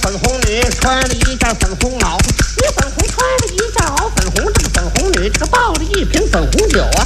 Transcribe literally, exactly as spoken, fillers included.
粉红女穿了一件粉红袄，女粉红穿了一件袄粉红，这个粉红女这个抱着一瓶粉红酒啊。